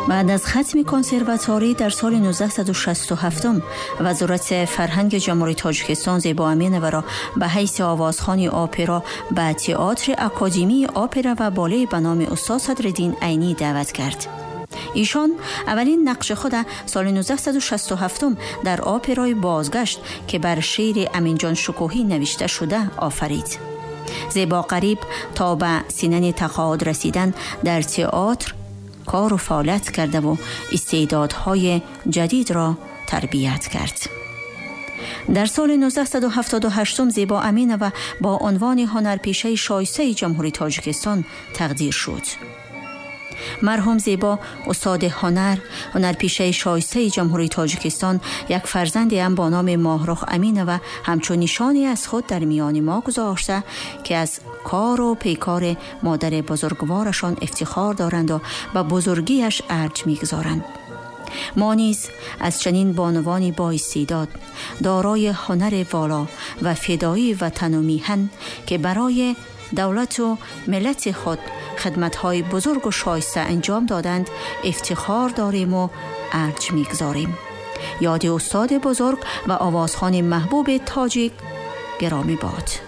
بعد از ختم کنسرواتوری در سال 1967 وزارت فرهنگ جمهوری تاجیکستان زیبا امینова را به حیث آوازخوان اپرا به تئاتر اکادمی اپرا و بالت به نام استاد صدرالدین عینی دعوت کرد. ایشان اولین نقش خود سال 1967 در اپرای بازگشت که بر شعر امینجان شکوهی نوشته شده آفرید. زیبا قریب تا به سینه تقاعد رسیدن در تئاتر کار و فعالیت کرده و استعدادهای جدید را تربیت کرد. در سال 1978 زیبا امینова با عنوان هنرپیشه شایسته جمهوری تاجیکستان تقدیر شد. مرحوم زیبا استاد هنرپیشه شایسته جمهوری تاجیکستان یک فرزند هم با نام ماهرخ امینova همچون نشانی از خود در میان ما گذاشته که از کار و پیکار مادر بزرگوارشان افتخار دارند و به بزرگیش ارج می‌گذارند. ما نیز از چنین بانوانی با استعداد دارای هنر والا و فدایی وطن و میهن که برای دولت و ملت خود خدمت‌های بزرگ و شایسته انجام دادند افتخار داریم و ارج می‌گذاریم. یاد استاد بزرگ و آوازخوان محبوب تاجیک گرامی باد.